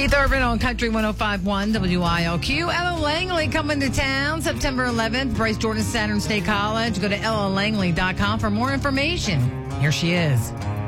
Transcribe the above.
Keith Urban on Country 105.1 WILQ. Ella Langley coming to town September 11th. Bryce Jordan Saturn State College. Go to ellalangley.com for more information. Here she is.